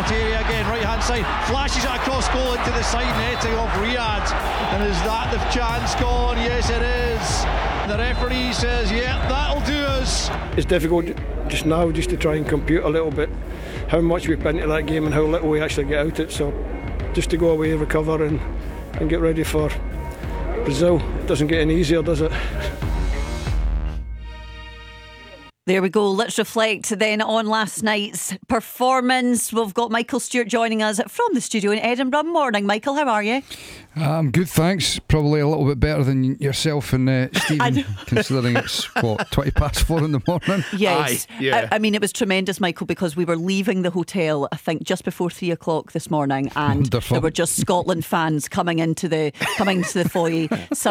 penalty area again, right hand side, flashes it across goal into the side netting of Riyadh. And is that the chance gone? Yes, it is. The referee says, yeah, that'll do us. It's difficult just now just to try and compute a little bit how much we've been into that game and how little we actually get out it. So just to go away, recover and get ready for Brazil. It doesn't get any easier, does it? There we go. Let's reflect then on last night's performance. We've got Michael Stewart joining us from the studio in Edinburgh. Morning, Michael. How are you? I'm good, thanks. Probably a little bit better than yourself and Stephen, considering it's 4:20 in the morning. Yes. Aye, yeah. I mean, it was tremendous, Michael, because we were leaving the hotel, I think, just before 3 o'clock this morning, and Wonderful. there were just Scotland fans coming to the foyer.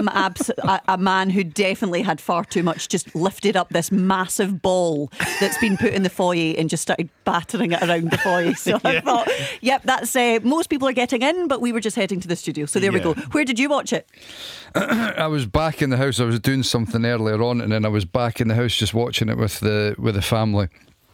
A man who definitely had far too much just lifted up this massive ball that's been put in the foyer and just started battering it around the foyer. So I thought, yep, that's most people are getting in, but we were just heading to the studio. So there we go. Where did you watch it? I was back in the house. I was doing something earlier on, and then I was back in the house just watching it with the family.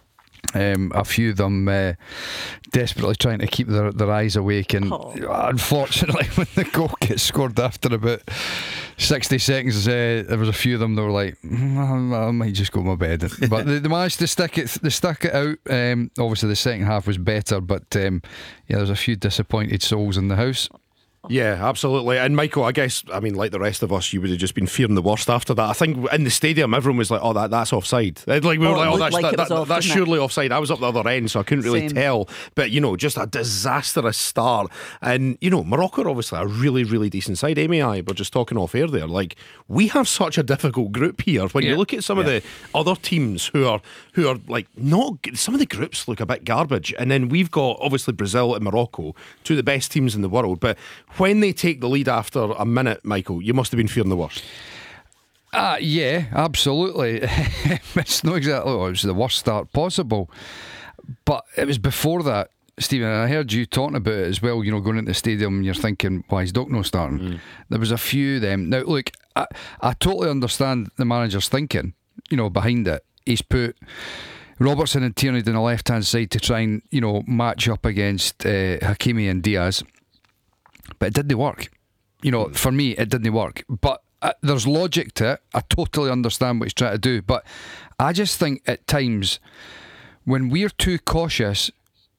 A few of them desperately trying to keep their eyes awake, and unfortunately when the goal gets scored after about 60 seconds, there was a few of them that were like, I might just go to my bed. But they managed to stick it out. Obviously the second half was better, but there's a few disappointed souls in the house. Yeah, absolutely. And Michael, I guess, I mean, like the rest of us, you would have just been fearing the worst after that. I think in the stadium, everyone was like, that's offside. Like, we were that's surely offside. I was up the other end, so I couldn't really tell. But, just a disastrous start. And, Morocco are obviously a really, really decent side. Amy and I were just talking off air there. Like, we have such a difficult group here. When you look at some of the other teams who are like, not, some of the groups look a bit garbage. And then we've got, obviously, Brazil and Morocco, two of the best teams in the world. But when they take the lead after a minute, Michael, you must have been fearing the worst. Yeah, absolutely. It's not exactly, it was the worst start possible, but it was before that, Stephen, and I heard you talking about it as well, going into the stadium and you're thinking, why is Doc not starting? There was a few of them. Now look, I totally understand the manager's thinking, behind it. He's put Robertson and Tierney on the left hand side to try and match up against Hakimi and Diaz. But it didn't work. For me, it didn't work. But there's logic to it. I totally understand what he's trying to do. But I just think at times, when we're too cautious,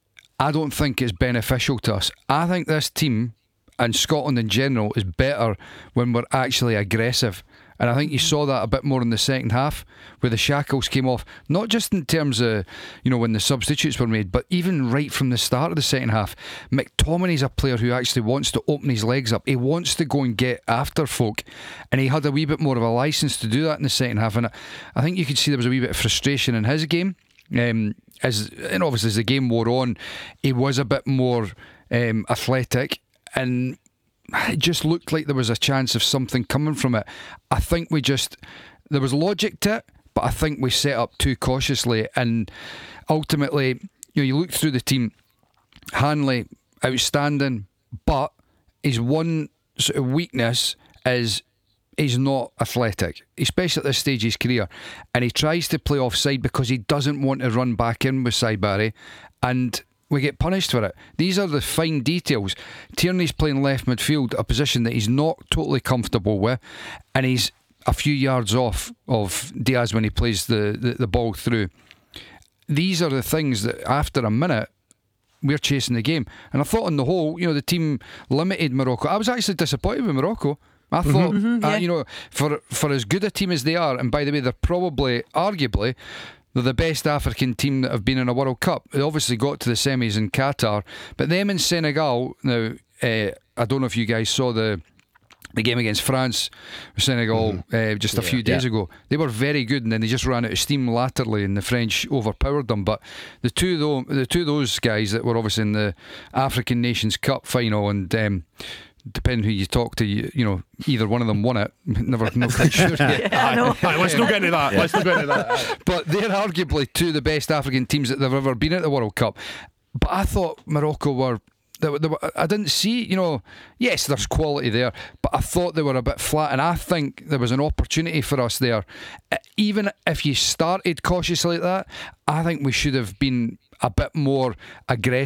I don't think it's beneficial to us. I think this team, and Scotland in general, is better when we're actually aggressive. And I think you saw that a bit more in the second half, where the shackles came off, not just in terms of when the substitutes were made, but even right from the start of the second half. McTominay's a player who actually wants to open his legs up. He wants to go and get after folk, and he had a wee bit more of a licence to do that in the second half. And I think you could see there was a wee bit of frustration in his game, and obviously as the game wore on, he was a bit more athletic, and it just looked like there was a chance of something coming from it. I think there was logic to it, but I think we set up too cautiously, and ultimately, you look through the team. Hanley, outstanding, but his one sort of weakness is he's not athletic, especially at this stage of his career, and he tries to play offside because he doesn't want to run back in with Saibari, and we get punished for it. These are the fine details. Tierney's playing left midfield, a position that he's not totally comfortable with, and he's a few yards off of Diaz when he plays the ball through. These are the things that after a minute we're chasing the game. And I thought on the whole, the team limited Morocco. I was actually disappointed with Morocco. I thought, for as good a team as they are, and by the way, they're probably, arguably, they're the best African team that have been in a World Cup. They obviously got to the semis in Qatar, but them in Senegal, now, I don't know if you guys saw the game against France, Senegal, just a few days ago. They were very good, and then they just ran out of steam laterally, and the French overpowered them. But the two of those guys that were obviously in the African Nations Cup final, and depending who you talk to, either one of them won it. Never quite sure yet. Let's not get into that. But they're arguably two of the best African teams that they've ever been at the World Cup. But I thought Morocco were. I didn't see, yes, there's quality there, but I thought they were a bit flat, and I think there was an opportunity for us there. Even if you started cautiously like that, I think we should have been a bit more aggressive